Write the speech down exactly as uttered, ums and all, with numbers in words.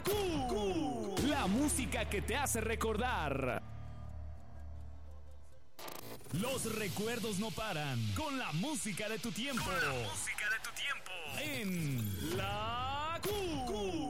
Q. La música que te hace recordar. Los recuerdos no paran con la música de tu tiempo. Con la música de tu tiempo. En